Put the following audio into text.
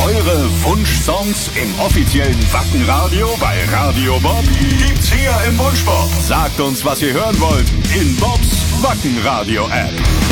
Eure Wunschsongs im offiziellen Wackenradio bei Radio Bob gibt's hier im Wunschbob. Sagt uns, was ihr hören wollt in Bobs Wackenradio-App.